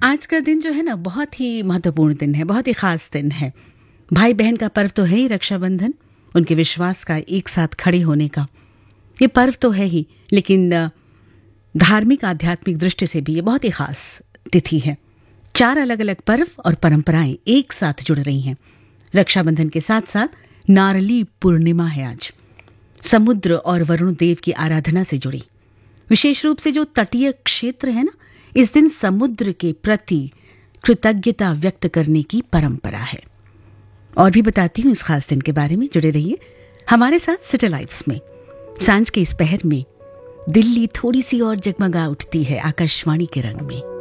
आज का दिन जो है ना बहुत ही महत्वपूर्ण दिन है, बहुत ही खास दिन है। भाई बहन का पर्व तो है ही रक्षाबंधन, उनके विश्वास का एक साथ खड़े होने का ये पर्व तो है ही, लेकिन धार्मिक आध्यात्मिक दृष्टि से भी ये बहुत ही खास तिथि है। 4 अलग अलग पर्व और परंपराएं एक साथ जुड़ रही हैं। रक्षाबंधन के साथ साथ नारली पूर्णिमा है आज, समुद्र और वरुण देव की आराधना से जुड़ी। विशेष रूप से जो तटीय क्षेत्र है ना, इस दिन समुद्र के प्रति कृतज्ञता व्यक्त करने की परंपरा है। और भी बताती हूँ इस खास दिन के बारे में, जुड़े रहिए हमारे साथ सैटेलाइट्स में। सांझ के इस पहर में दिल्ली थोड़ी सी और जगमगा उठती है आकाशवाणी के रंग में।